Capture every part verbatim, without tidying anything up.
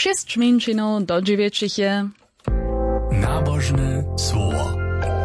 Šest minčinov do dziewięciu je. Nabożne słowo.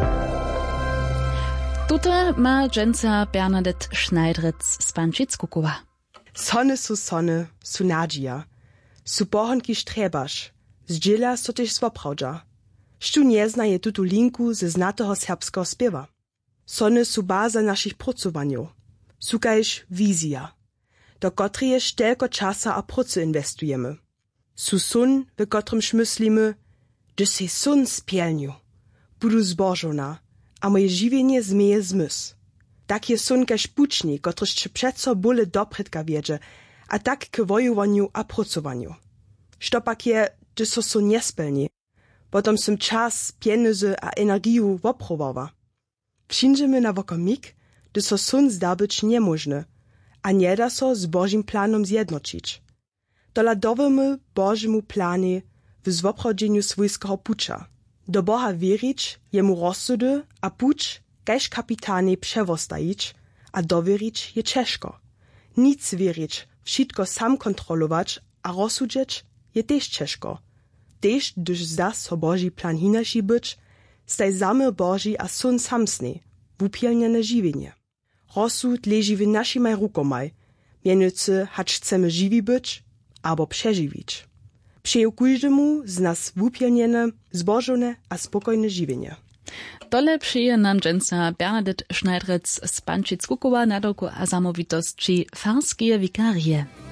Tutaj ma dżęca Bernadette Schneiderec z Pančickukowa. Sony su sony, su nadzija. Su bohonki štrebaš, zdźela so też swoprawdża. Sztu nie zna je tutu linku ze znatego serbskiego spiewa. Sony su baza naszych pracowaniów. Su kajż wizja, do kotreje sztelko czasa a procy inwestujemy. Su sun, w kotrym myślimy, że se sun spielniu, budu zbożona, a moje żywienie zmieje zmysł. Tak je sun kaž pučnik, kotryż će přeco bóle dopredka wiedzie, a tak k wojowaniu a pracowaniu. Što pak je, że so sun nie spełni, potom sym czas, pieniądze a energiju woprowowa. Przyjdziemy na wokomik, że so sun zda być niemożny, a nie da so z Bożym planom zjednoczyć. Dola dowemy Bożemu planie w zwoprawdzeniu swojskiego pucza. Do Boha wierzyć, jemu rozsudy, a pucz kaž kapitanie przewostajić, a dowierzyć je ciężko. Nic wierzyć, wszystko sam kontrolować, a rozsudzić je też ciężko. Też, gdyż zda so Boży plan hinaši być, staj samy Boży a sun samsny, wupielniane żywienie. Rozsud leży w naszymaj rukomaj, mianowicie, hacz chcemy żywi być, albo przeżywić. Przeju każdemu z nas wupielniane, zbożone a spokojne żywienie. Dole przyje nam dżęca Bernadette Schneiderec z Pančickukowa na doku a zamowitości farskie wikarie.